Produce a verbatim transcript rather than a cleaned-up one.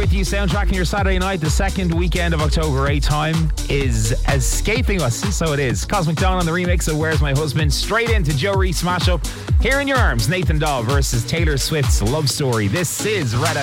with you, soundtracking your Saturday night. The second weekend of October, eight time is escaping us, so it is. Cosmic Dawn on the remix of Where's My Husband, straight into Joe Reese smash up. Here in your arms, Nathan Dawe versus Taylor Swift's Love Story. This is Red